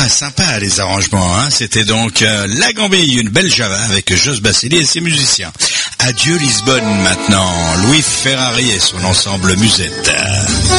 Ah, sympa les arrangements, hein. C'était donc La Gambille, une belle Java avec Jos Bassili et ses musiciens. Adieu Lisbonne maintenant, Louis Ferrari et son ensemble Musette.